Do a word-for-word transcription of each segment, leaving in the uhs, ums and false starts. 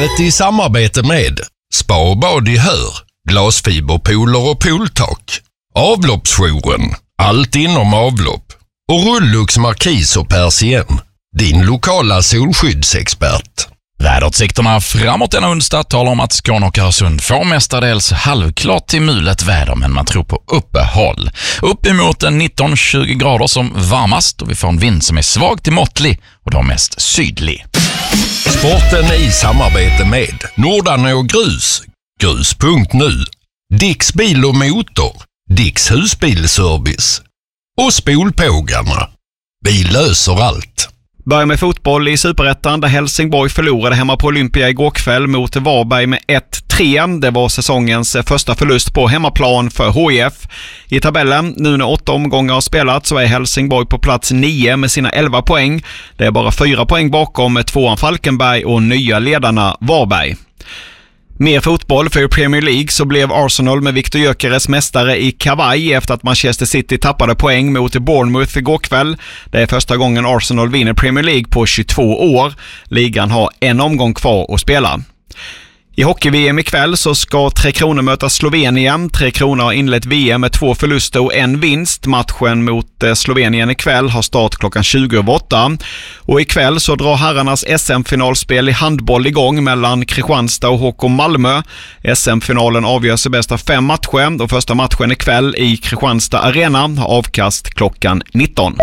Programmet i samarbete med Spa och bad i Hör, glasfiberpooler och pooltak, Avloppsjouren, allt inom avlopp och Rullux Markis och Persien, din lokala solskyddsexpert. Väderutsikterna framåt denna onsdag talar om att Skåne och Öresund får mestadels halvklart till mulet väder, men man tror på uppehåll. Uppemot nitton tjugo grader som varmast, och vi får en vind som är svag till måttlig och då mest sydlig. Sporten i samarbete med Nordanå Grus, grus punkt nu, Dicks bil och motor, Dicks husbilservice och Spolpågarna. Vi löser allt. Börjar med fotboll i Superettan där Helsingborg förlorade hemma på Olympia igår kväll mot Varberg med ett tre. Det var säsongens första förlust på hemmaplan för H I F. I tabellen, nu när åtta omgångar har spelat, så är Helsingborg på plats nio med sina elva poäng. Det är bara fyra poäng bakom tvåan Falkenberg och nya ledarna Varberg. Mer fotboll för Premier League, så blev Arsenal med Victor Gyökeres mästare i kavaj efter att Manchester City tappade poäng mot Bournemouth igår kväll. Det är första gången Arsenal vinner Premier League på tjugotvå år. Ligan har en omgång kvar att spela. I hockey-V M ikväll så ska Tre Kronor möta Slovenien. Tre Kronor har inlett V M med två förluster och en vinst. Matchen mot Slovenien ikväll har start klockan tjugo över åtta. Och ikväll så drar herrarnas S M-finalspel i handboll igång mellan Kristianstad och H K Malmö. S M-finalen avgörs i bästa fem matcher och första matchen ikväll i Kristianstad Arena har avkast klockan nitton.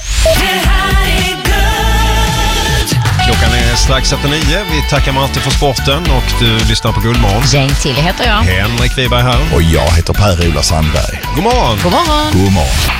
Klockan är strax efter nio. Vi tackar Martin för sporten och du lyssnar på Guldmorgon. Jane Tilly heter jag. Henrik Wiberg här. Och jag heter Per-Ola Sandberg. God morgon. God morgon. God morgon.